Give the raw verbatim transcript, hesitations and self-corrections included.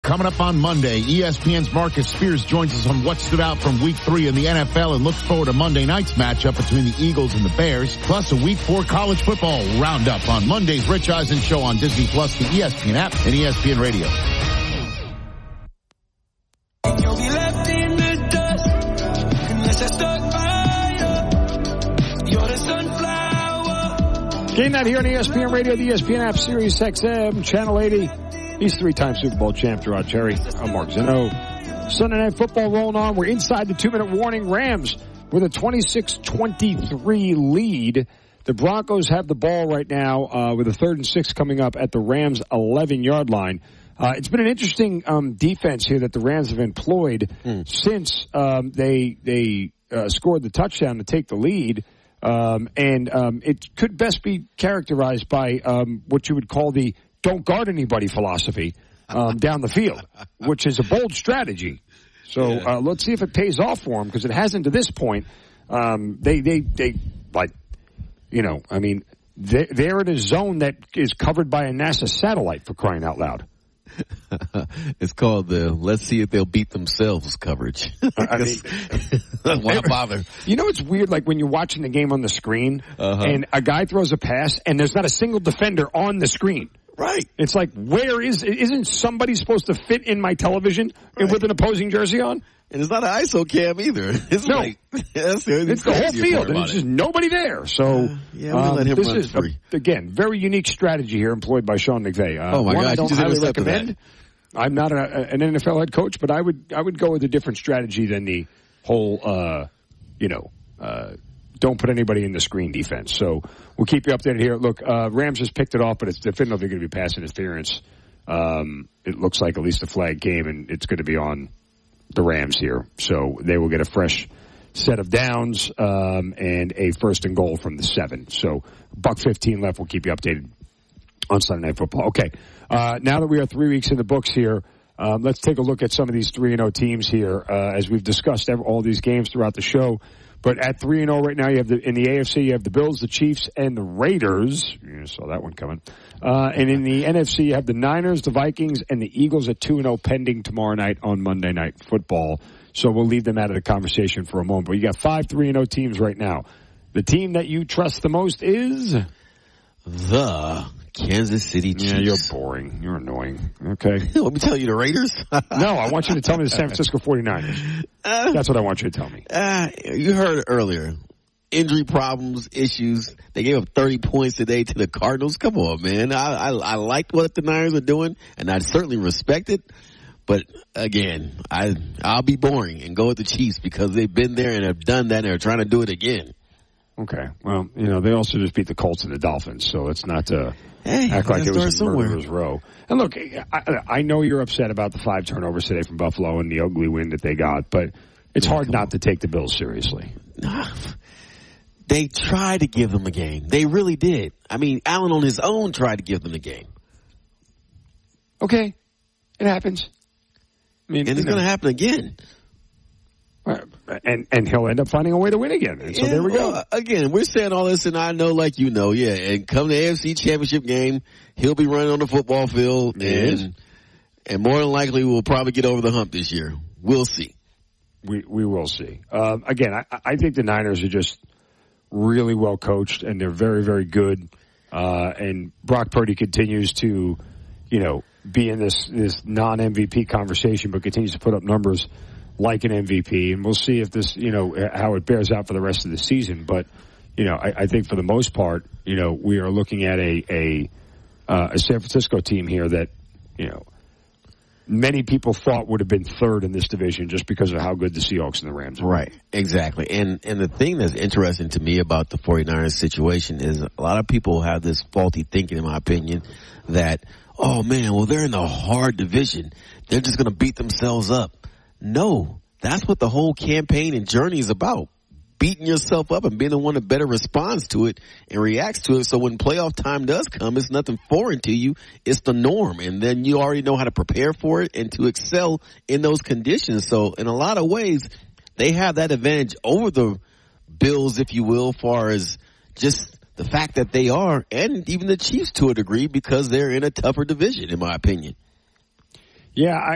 Coming up on Monday, E S P N's Marcus Spears joins us on what stood out from week three in the N F L and looks forward to Monday night's matchup between the Eagles and the Bears, plus a week four college football roundup on Monday's Rich Eisen Show on Disney Plus, the E S P N app, and E S P N Radio. Game night here on E S P N Radio, the E S P N app, Sirius X M, Channel eighty. He's three-time Super Bowl champ, Gerard Cherry. I'm Mark Zinno. Sunday Night Football rolling on. We're inside the two-minute warning. Rams with a twenty-six twenty-three lead. The Broncos have the ball right now uh, with a third and six coming up at the Rams' eleven-yard line. Uh, it's been an interesting um, defense here that the Rams have employed mm. since um, they they uh, scored the touchdown to take the lead. Um, and um, it could best be characterized by um, what you would call the don't guard anybody philosophy um, down the field, which is a bold strategy. So uh, let's see if it pays off for them, because it hasn't to this point. Um, they, they, they, like, you know, I mean, they're, they're in a zone that is covered by a NASA satellite, for crying out loud. It's called the let's see if they'll beat themselves coverage. I mean, why bother? You know, it's weird, like when you're watching the game on the screen uh-huh. and a guy throws a pass and there's not a single defender on the screen. Right. It's like, where is, isn't somebody supposed to fit in my television right. with an opposing jersey on? And it's not an I S O cam either. It's no. like, that's the it's the whole field, and there's just nobody there. So, uh, yeah, we'll um, let him this run is, free. A, again, very unique strategy here employed by Sean McVay. Uh, oh, my one God. I don't you just highly recommend. That. I'm not a, an N F L head coach, but I would I would go with a different strategy than the whole, uh, you know, uh, don't put anybody in the screen defense. So we'll keep you updated here. Look, uh, Rams just picked it off, but it's definitively going to be pass interference. Um, it looks like at least a flag game, and it's going to be on the Rams here. So they will get a fresh set of downs um, and a first and goal from the seven. So buck fifteen left. We'll keep you updated on Sunday Night Football. Okay, uh, now that we are three weeks in the books here, um, let's take a look at some of these three and oh teams here. Uh, as we've discussed every, all these games throughout the show. But at three and oh right now, you have the, in the A F C, you have the Bills, the Chiefs, and the Raiders. You saw that one coming. Uh, and in the N F C, you have the Niners, the Vikings, and the Eagles at two and oh pending tomorrow night on Monday Night Football. So we'll leave them out of the conversation for a moment. But you got five three and oh teams right now. The team that you trust the most is? The Kansas City Chiefs. Yeah, you're boring. You're annoying. Okay. Let me tell you the Raiders. No, I want you to tell me the San Francisco forty-niners. Uh, That's what I want you to tell me. Uh, you heard earlier. Injury problems, issues. They gave up thirty points today to the Cardinals. Come on, man. I, I, I liked what the Niners are doing, and I certainly respect it. But, again, I, I'll be boring and go with the Chiefs because they've been there and have done that and are trying to do it again. Okay. Well, you know, they also just beat the Colts and the Dolphins, so let's not uh, hey, act like it was a somewhere. murderer's row. And look, I, I know you're upset about the five turnovers today from Buffalo and the ugly win that they got, but it's yeah, hard not to take the Bills seriously. They tried to give them a game. They really did. I mean, Allen on his own tried to give them a game. Okay. It happens. I mean, and it's going to happen again. And and he'll end up finding a way to win again. And so yeah, there we go. Well, again, we're saying all this, and I know, like you know, yeah. And come the A F C Championship game, he'll be running on the football field, yes. and and more than likely, we'll probably get over the hump this year. We'll see. We we will see. Um, again, I, I think the Niners are just really well coached, and they're very very good. Uh, and Brock Purdy continues to, you know, be in this this non M V P conversation, but continues to put up numbers like an M V P, and we'll see if this, you know, how it bears out for the rest of the season. But, you know, I, I think for the most part, you know, we are looking at a a, uh, a San Francisco team here that, you know, many people thought would have been third in this division just because of how good the Seahawks and the Rams are. Right, exactly. And and the thing that's interesting to me about the forty-niners situation is a lot of people have this faulty thinking, in my opinion, that, oh, man, well, they're in the hard division. They're just going to beat themselves up. No, that's what the whole campaign and journey is about. Beating yourself up and being the one that better responds to it and reacts to it. So when playoff time does come, it's nothing foreign to you. It's the norm. And then you already know how to prepare for it and to excel in those conditions. So in a lot of ways, they have that advantage over the Bills, if you will, far as just the fact that they are, and even the Chiefs to a degree, because they're in a tougher division, in my opinion. Yeah, I,